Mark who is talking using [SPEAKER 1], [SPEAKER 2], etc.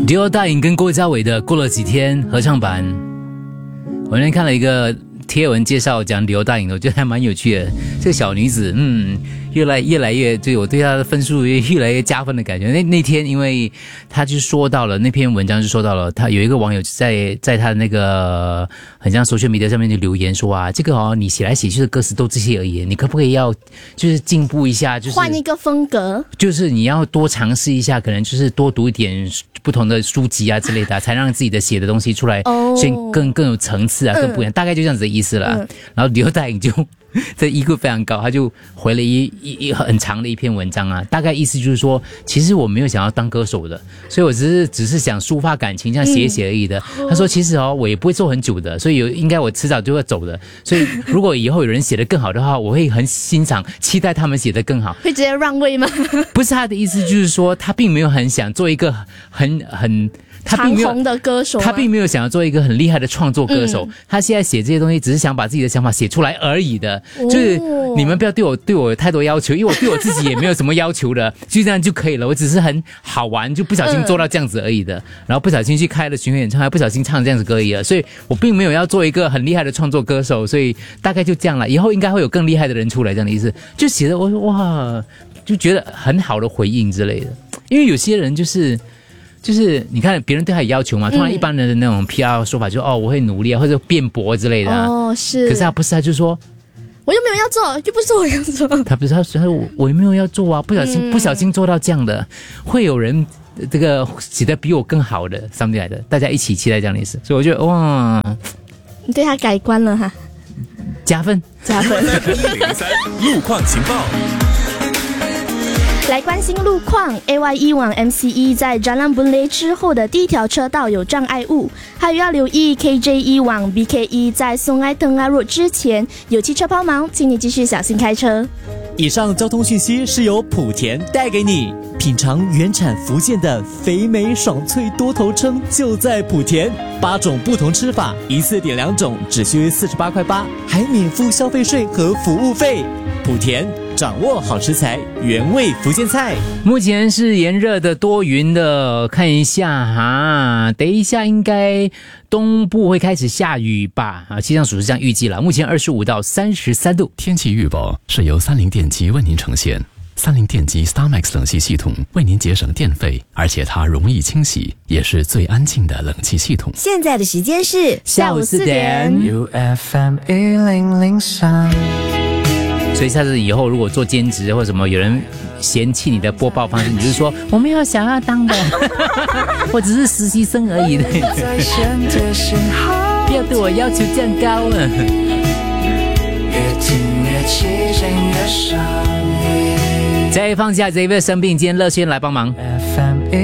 [SPEAKER 1] 迪奥大颖跟郭嘉伟的《过了几天》合唱版，我那天看了一个贴文介绍讲迪奥大颖的，我觉得还蛮有趣的。这个小女子，越来越，对我对她的分数越来越加分的感觉。那天，因为她就说到了那篇文章，就说到了她有一个网友在她的那个很像 social media 上面就留言说啊，这个你写来写去的歌词都这些而已，你可不可以要就是进步一下，就是
[SPEAKER 2] 换一个风格，
[SPEAKER 1] 就是你要多尝试一下，可能就是多读一点不同的书籍啊之类的，才让自己的写的东西出来，所以更有层次啊，更不一样。大概就这样子的意思啦。然后刘大颖就这EQ非常高，他就回了一很长的一篇文章啊，大概意思就是说，其实我没有想要当歌手的，所以我只是想抒发感情，这样写一写而已的。他说其实我也不会做很久的，所以应该我迟早就会走的。所以如果以后有人写得更好的话，我会很欣赏，期待他们写得更好。
[SPEAKER 2] 会直接让位吗？
[SPEAKER 1] 不是，他的意思就是说，他并没有很想做一个很
[SPEAKER 2] 长红的歌手，
[SPEAKER 1] 他并没有想要做一个很厉害的创作歌手。他现在写这些东西，只是想把自己的想法写出来而已的。就是你们不要对我有太多要求，因为我对我自己也没有什么要求的，就这样就可以了。我只是很好玩，就不小心做到这样子而已的。然后不小心去开了巡回演唱会，不小心唱这样子歌而已了。所以我并没有要做一个很厉害的创作歌手，所以大概就这样了。以后应该会有更厉害的人出来，这样的意思。就写的哇，就觉得很好的回应之类的。因为有些人就是你看别人对他有要求嘛，通常一般人的那种 PR 说法就我会努力啊，或者辩驳之类的啊。
[SPEAKER 2] 是。
[SPEAKER 1] 可是他不是，他就说
[SPEAKER 2] 我又没有要做，又不是我要做。
[SPEAKER 1] 他不是，他说我也没有要做啊，不小心做到这样的，会有人这个写得比我更好的something来的，大家一起期待这样的意思。所以我觉得哇，
[SPEAKER 2] 你对他改观了哈，
[SPEAKER 1] 加分。
[SPEAKER 3] 103路况情报。
[SPEAKER 2] 来关心路况 ，AY1 往 MCE 在 Jalan Boon Lay 之后的第一条车道有障碍物，还有要留意 KJ1 往 BKE 在松爱登阿路之前有汽车抛锚，请你继续小心开车。
[SPEAKER 4] 以上交通讯息是由莆田带给你，品尝原产福建的肥美爽脆多头称就在莆田，8种不同吃法，一次点2种，只需48块8，还免付消费税和服务费。莆田掌握好食材，原味福建菜。
[SPEAKER 1] 目前是炎热的多云的，看一下等一下应该东部会开始下雨吧气象署是这样预计了，目前25到33度。
[SPEAKER 5] 天气预报是由30电机为您呈现。30电机 StarMax 冷气系统为您节省电费，而且它容易清洗，也是最安静的冷气系统。
[SPEAKER 6] 现在的时间是
[SPEAKER 1] 下午4点。
[SPEAKER 7] UFM 1003。
[SPEAKER 1] 所以下次以后如果做兼职或者什么，有人嫌弃你的播报方式，你就说我没有想要当的，我只是实习生而已的，不要对我要求这样高啊。
[SPEAKER 7] 越听越气劲越上瘾。
[SPEAKER 1] 在放假这一位生病，今天乐轩来帮忙。
[SPEAKER 7] FM